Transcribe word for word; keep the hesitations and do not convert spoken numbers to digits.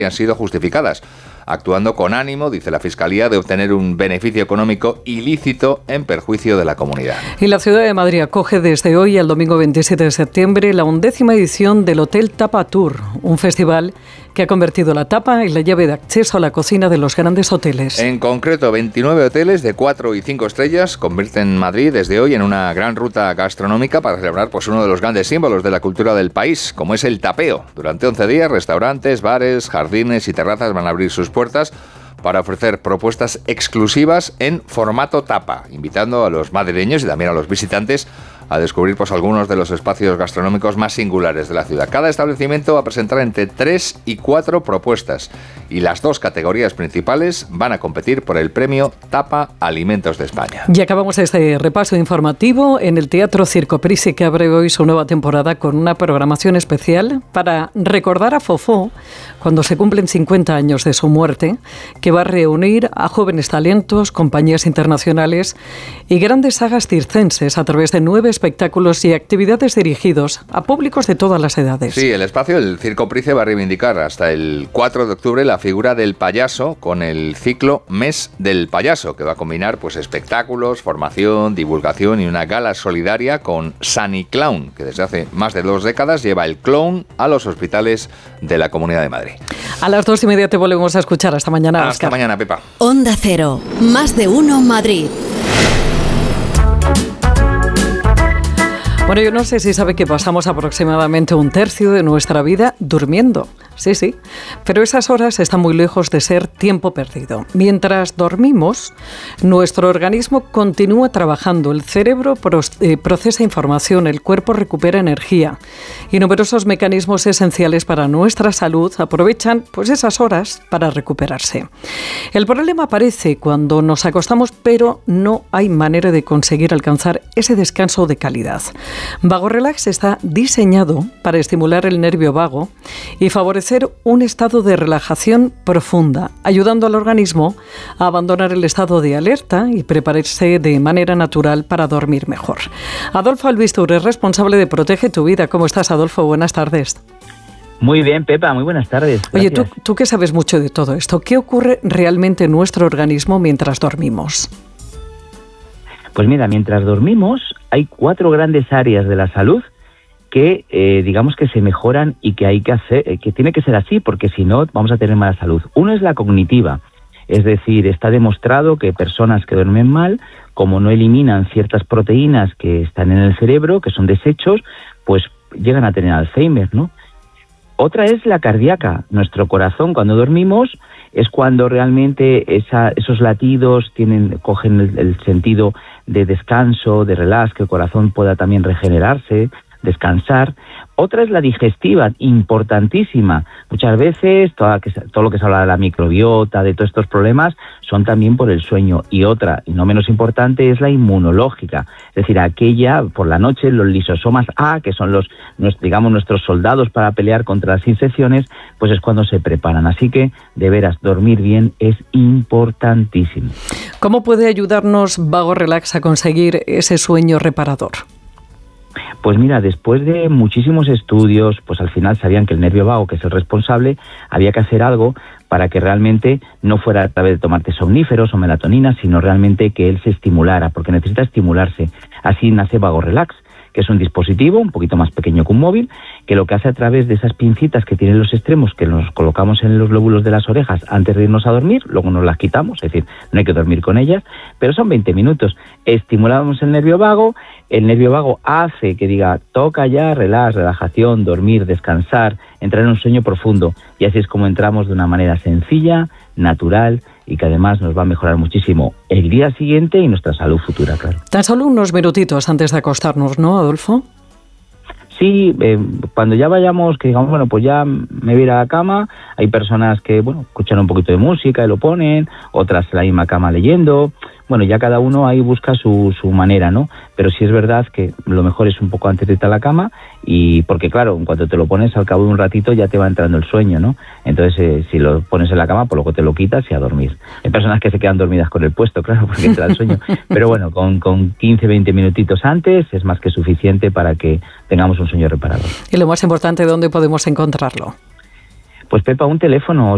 han sido justificadas, actuando con ánimo, dice la Fiscalía, de obtener un beneficio económico ilícito en perjuicio de la comunidad. Y la ciudad de Madrid acoge desde hoy al domingo veintisiete de septiembre la undécima edición del Hotel Tapa Tour, un festival que ha convertido la tapa en la llave de acceso a la cocina de los grandes hoteles. En concreto, veintinueve hoteles de cuatro y cinco estrellas convierten Madrid desde hoy en una gran ruta gastronómica para celebrar pues, uno de los grandes símbolos de la cultura del país, como es el tapeo. Durante once días, restaurantes, bares, jardines y terrazas van a abrir sus puertas para ofrecer propuestas exclusivas en formato tapa, invitando a los madrileños y también a los visitantes a descubrir pues, algunos de los espacios gastronómicos más singulares de la ciudad. Cada establecimiento va a presentar entre tres y cuatro propuestas y las dos categorías principales van a competir por el premio Tapa Alimentos de España. Y acabamos este repaso informativo en el Teatro Circo Price, que abre hoy su nueva temporada con una programación especial para recordar a Fofó cuando se cumplen cincuenta años de su muerte, que va a reunir a jóvenes talentos, compañías internacionales y grandes sagas circenses a través de nueve espectáculos y actividades dirigidos a públicos de todas las edades. Sí, el espacio, el Circo Price, va a reivindicar hasta el cuatro de octubre la figura del payaso con el ciclo Mes del Payaso, que va a combinar pues, espectáculos, formación, divulgación y una gala solidaria con Sani Clown, que desde hace más de dos décadas lleva el clown a los hospitales de la Comunidad de Madrid. A las dos y media te volvemos a escuchar. Hasta mañana, Hasta Oscar. mañana, Pepa. Onda Cero, más de uno Madrid. Bueno, yo no sé si sabe que pasamos aproximadamente un tercio de nuestra vida durmiendo. Sí, sí, pero esas horas están muy lejos de ser tiempo perdido. Mientras dormimos, nuestro organismo continúa trabajando, el cerebro procesa información, el cuerpo recupera energía y numerosos mecanismos esenciales para nuestra salud aprovechan pues, esas horas para recuperarse. El problema aparece cuando nos acostamos, pero no hay manera de conseguir alcanzar ese descanso de calidad. Vago Relax está diseñado para estimular el nervio vago y favorecer un estado de relajación profunda, ayudando al organismo a abandonar el estado de alerta y prepararse de manera natural para dormir mejor. Adolfo Albistur es responsable de Protege tu Vida. ¿Cómo estás, Adolfo? Buenas tardes. Muy bien, Pepa, muy buenas tardes. Gracias. Oye, tú, tú que sabes mucho de todo esto, ¿qué ocurre realmente en nuestro organismo mientras dormimos? Pues mira, mientras dormimos hay cuatro grandes áreas de la salud que eh, digamos que se mejoran y que hay que hacer, eh, que tiene que ser así, porque si no vamos a tener mala salud. Uno es la cognitiva, es decir, está demostrado que personas que duermen mal, como no eliminan ciertas proteínas que están en el cerebro, que son desechos, pues llegan a tener Alzheimer, ¿no? Otra es la cardíaca. Nuestro corazón, cuando dormimos, es cuando realmente esa, esos latidos tienen, cogen el, el sentido de descanso, de relax, que el corazón pueda también regenerarse, descansar. Otra es la digestiva, importantísima. Muchas veces toda, todo lo que se habla de la microbiota, de todos estos problemas, son también por el sueño. Y otra, y no menos importante, es la inmunológica. Es decir, aquella, por la noche, los lisosomas A, que son los, digamos, nuestros soldados para pelear contra las infecciones, pues es cuando se preparan. Así que, de veras, dormir bien es importantísimo. ¿Cómo puede ayudarnos Vago Relax a conseguir ese sueño reparador? Pues mira, después de muchísimos estudios, pues al final sabían que el nervio vago, que es el responsable, había que hacer algo para que realmente no fuera a través de tomarte somníferos o melatonina, sino realmente que él se estimulara, porque necesita estimularse. Así nace Vago Relax, que es un dispositivo un poquito más pequeño que un móvil, que lo que hace a través de esas pincitas que tienen los extremos, que nos colocamos en los lóbulos de las orejas antes de irnos a dormir, luego nos las quitamos, es decir, no hay que dormir con ellas, pero son veinte minutos. Estimulamos el nervio vago, el nervio vago hace que diga, toca ya, relax, relajación, dormir, descansar, entrar en un sueño profundo, y así es como entramos de una manera sencilla, natural, y que además nos va a mejorar muchísimo el día siguiente y nuestra salud futura, claro. Tan solo unos minutitos antes de acostarnos, ¿no, Adolfo? Sí, eh, cuando ya vayamos, que digamos, bueno, pues ya me voy a ir a la cama, hay personas que, bueno, escuchan un poquito de música y lo ponen, otras en la misma cama leyendo, bueno, ya cada uno ahí busca su, su manera, ¿no? Pero sí es verdad que lo mejor es un poco antes de irte a la cama, y porque claro, en cuanto te lo pones, al cabo de un ratito ya te va entrando el sueño, ¿no? Entonces, eh, si lo pones en la cama, pues luego te lo quitas y a dormir. Hay personas que se quedan dormidas con el puesto, claro, porque entra el sueño. Pero bueno, con, con quince, veinte minutitos antes es más que suficiente para que tengamos un sueño reparador. Y lo más importante, ¿dónde podemos encontrarlo? Pues Pepa, un teléfono